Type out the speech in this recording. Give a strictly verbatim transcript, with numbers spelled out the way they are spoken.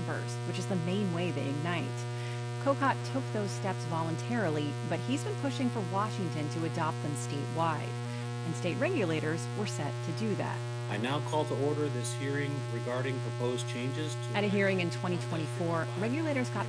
burst, which is the main way they ignite. Cocott took those steps voluntarily, but he's been pushing for Washington to adopt them statewide. And state regulators were set to do that. I now call to order this hearing regarding proposed changes to At a hearing in twenty twenty-four, regulators got